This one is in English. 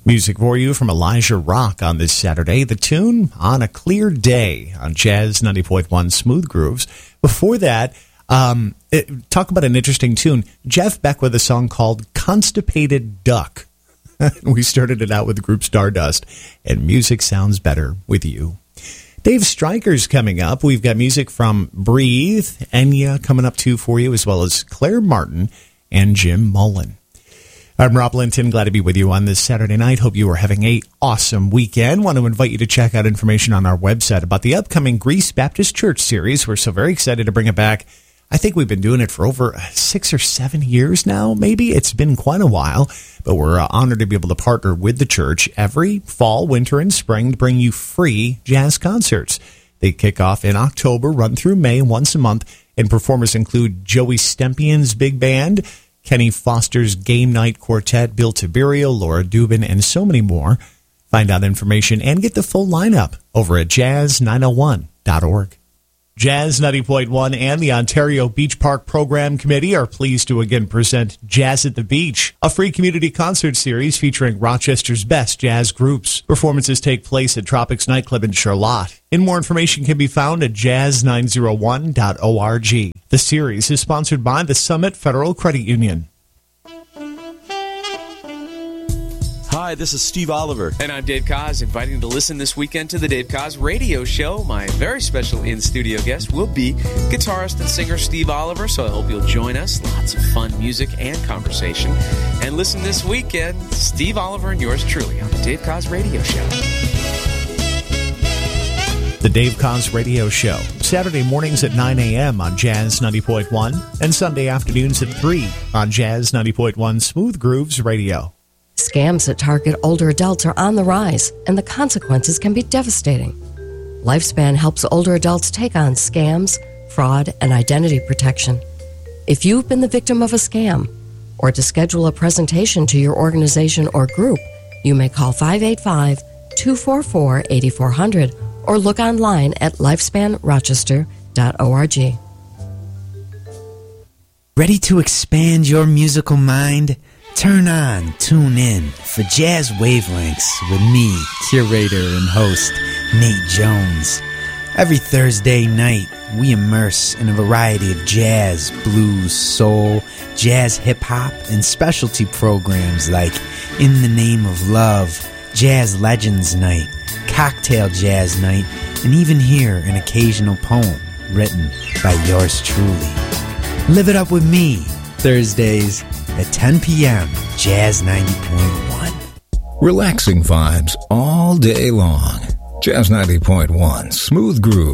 Music for you from Elijah Rock on this Saturday. The tune On a Clear Day on Jazz 90.1 Smooth Grooves. Before that, talk about an interesting tune. Jeff Beck with a song called Constipated Duck. We started it out with the group Stardust, and music sounds better with you. Dave Stryker's coming up. We've got music from Breathe, Enya coming up too for you, as well as Claire Martin and Jim Mullen. I'm Rob Linton. Glad to be with you on this Saturday night. Hope you are having an awesome weekend. Want to invite you to check out information on our website about the upcoming Greece Baptist Church series. We're so very excited to bring it back. I think we've been doing it for over 6 or 7 years now, maybe. It's been quite a while, but we're honored to be able to partner with the church every fall, winter, and spring to bring you free jazz concerts. They kick off in October, run through May once a month, and performers include Joey Stempion's Big Band, Kenny Foster's Game Night Quartet, Bill Tiberio, Laura Dubin, and so many more. Find out information and get the full lineup over at jazz901.org. Jazz 90.1 and the Ontario Beach Park Program Committee are pleased to again present Jazz at the Beach, a free community concert series featuring Rochester's best jazz groups. Performances take place at Tropics Nightclub in Charlotte. More information can be found at jazz901.org. The series is sponsored by the Summit Federal Credit Union. Hi, this is Steve Oliver. And I'm Dave Koz, inviting you to listen this weekend to the Dave Koz Radio Show. My very special in-studio guest will be guitarist and singer Steve Oliver, so I hope you'll join us. Lots of fun music and conversation. And listen this weekend, Steve Oliver and yours truly on the Dave Koz Radio Show. The Dave Koz Radio Show, Saturday mornings at 9 a.m. on Jazz 90.1 and Sunday afternoons at 3 on Jazz 90.1 Smooth Grooves Radio. Scams that target older adults are on the rise, and the consequences can be devastating. Lifespan helps older adults take on scams, fraud, and identity protection. If you've been the victim of a scam, or to schedule a presentation to your organization or group, you may call 585-244-8400 or look online at lifespanrochester.org. Ready to expand your musical mind? Tune in for Jazz Wavelengths with me, curator and host Nate Jones. Every Thursday night, we immerse in a variety of jazz, blues, soul, jazz, hip-hop, and specialty programs like In the Name of Love, Jazz Legends Night, Cocktail Jazz Night, and even hear an occasional poem written by yours truly. Live it up with me, Thursdays at 10 p.m., Jazz 90.1. Relaxing vibes all day long. Jazz 90.1, Smooth Groove.